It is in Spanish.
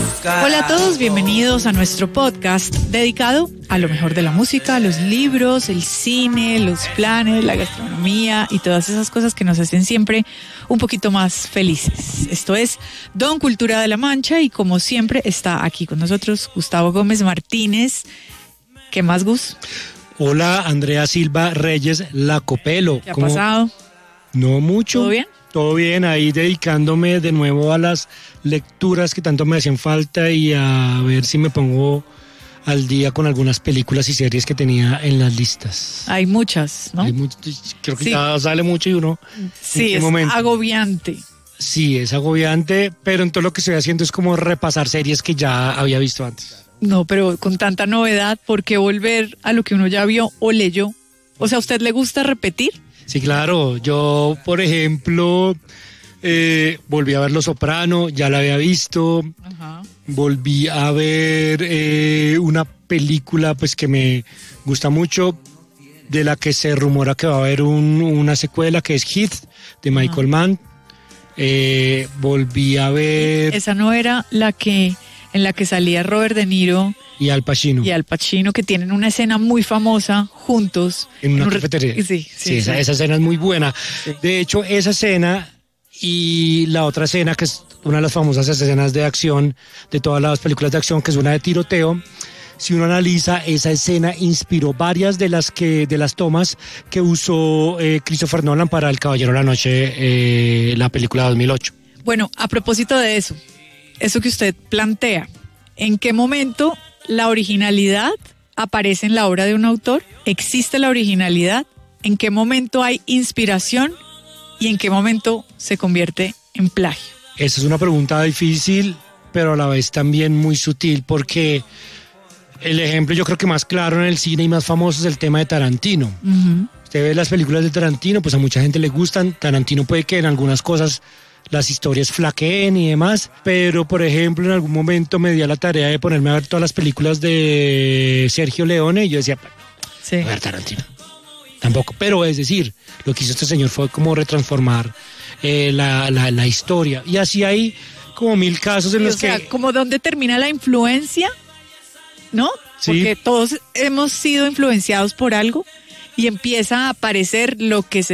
Hola a todos, bienvenidos a nuestro podcast dedicado a lo mejor de la música, los libros, el cine, los planes, la gastronomía y todas esas cosas que nos hacen siempre un poquito más felices. Esto es Don Cultura de la Mancha y como siempre está aquí con nosotros Gustavo Gómez Martínez. ¿Qué más, Gus? Hola, Andrea Silva Reyes Lacopelo. ¿Qué ha pasado? No mucho. ¿Todo bien? Todo bien, ahí dedicándome de nuevo a las lecturas que tanto me hacían falta y a ver si me pongo al día con algunas películas y series que tenía en las listas. Hay muchas, ¿no? Creo que Sí. ya sale mucho y uno... Sí, es agobiante. Sí, es agobiante, pero en todo lo que estoy haciendo es como repasar series que ya había visto antes. No, pero con tanta novedad, ¿por qué volver a lo que uno ya vio o leyó? O sea, ¿a usted le gusta repetir? Sí, claro. Yo, por ejemplo, volví a ver Los Soprano, ya la había visto. Ajá. Volví a ver una película pues que me gusta mucho, de la que se rumora que va a haber una secuela, que es Heath, de Michael Mann. Volví a ver... Esa no era en la que salía Robert De Niro y Al Pacino. Que tienen una escena muy famosa juntos. En una cafetería. Sí. Esa escena es muy buena. Sí. De hecho, esa escena y la otra escena, que es una de las famosas escenas de acción de todas las películas de acción, que es una de tiroteo. Si uno analiza, esa escena inspiró varias de las tomas que usó Christopher Nolan para El Caballero de la Noche, la película de 2008. Bueno, a propósito de eso que usted plantea, ¿en qué momento la originalidad aparece en la obra de un autor? ¿Existe la originalidad? ¿En qué momento hay inspiración? ¿Y en qué momento se convierte en plagio? Esa es una pregunta difícil, pero a la vez también muy sutil, porque el ejemplo yo creo que más claro en el cine y más famoso es el tema de Tarantino. Uh-huh. Usted ve las películas de Tarantino, pues a mucha gente le gustan. Tarantino puede que en algunas cosas las historias flaqueen y demás, pero por ejemplo en algún momento me di a la tarea de ponerme a ver todas las películas de Sergio Leone y yo decía, sí, a ver Tarantino, tampoco, pero es decir, lo que hizo este señor fue como retransformar la historia, y así hay como 1000 casos en los que... O sea, como dónde termina la influencia, ¿no? Sí. Porque todos hemos sido influenciados por algo y empieza a aparecer lo que se